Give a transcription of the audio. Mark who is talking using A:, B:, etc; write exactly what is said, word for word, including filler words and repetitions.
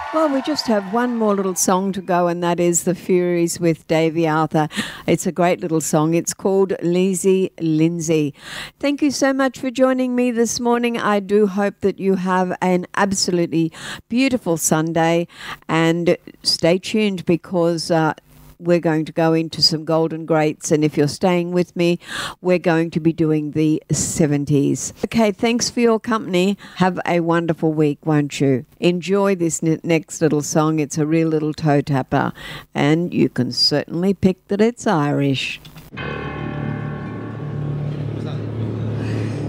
A: Well, we just have one more little song to go, and that is The Furies with Davey Arthur. It's a great little song. It's called Lazy Lindsay. Thank you so much for joining me this morning. I do hope that you have an absolutely beautiful Sunday, and stay tuned because uh, we're going to go into some golden greats, and if you're staying with me, we're going to be doing the seventies. Okay, thanks for your company. Have a wonderful week, won't you? Enjoy this ne- next little song. It's a real little toe tapper, and you can certainly pick that it's Irish.